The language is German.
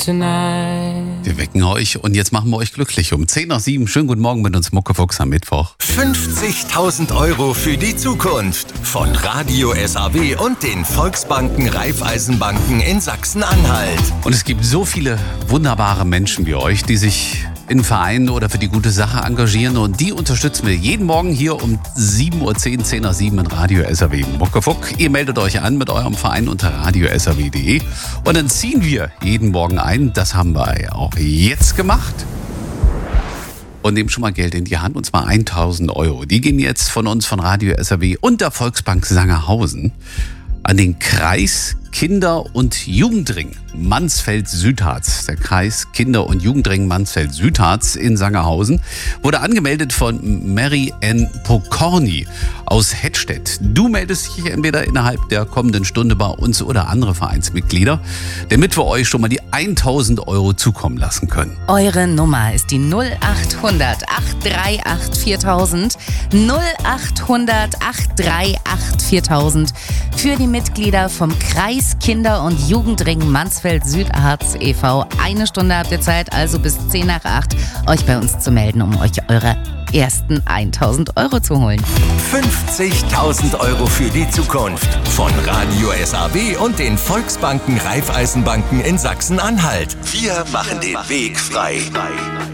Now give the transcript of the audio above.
tonight. Wir wecken euch und jetzt machen wir euch glücklich. Um 10 nach 7. Schönen guten Morgen mit uns Muckefuchs am Mittwoch. 50.000 € für die Zukunft von Radio SAW und den Volksbanken Raiffeisenbanken in Sachsen-Anhalt. Und es gibt so viele wunderbare Menschen wie euch, die sich in Vereinen oder für die gute Sache engagieren. Und die unterstützen wir jeden Morgen hier um 7.10 Uhr, 10 nach 7 in Radio SAW Muckefuck. Ihr meldet euch an mit eurem Verein unter radiosaw.de und dann ziehen wir jeden Morgen ein. Das haben wir auch jetzt gemacht. Und nehmen schon mal Geld in die Hand, und zwar 1.000 €. Die gehen jetzt von uns, von Radio SAW und der Volksbank Sangerhausen an den Kreis Kinder- und Jugendring Mansfeld-Südharz. Der Kreis Kinder- und Jugendring Mansfeld-Südharz in Sangerhausen wurde angemeldet von Mary Ann Pokorny aus Hettstedt. Du meldest dich entweder innerhalb der kommenden Stunde bei uns oder andere Vereinsmitglieder, damit wir euch schon mal die 1.000 € zukommen lassen können. Eure Nummer ist die 0800 838 4000. 0800 838 4000 für die Mitglieder vom Kreis Kinder- und Jugendring Mansfeld-Südharz e.V. Eine Stunde habt ihr Zeit, also bis 10 nach 8, euch bei uns zu melden, um euch eure ersten 1.000 € zu holen. 50.000 € für die Zukunft von Radio SAW und den Volksbanken Raiffeisenbanken in Sachsen-Anhalt. Wir machen den Weg frei.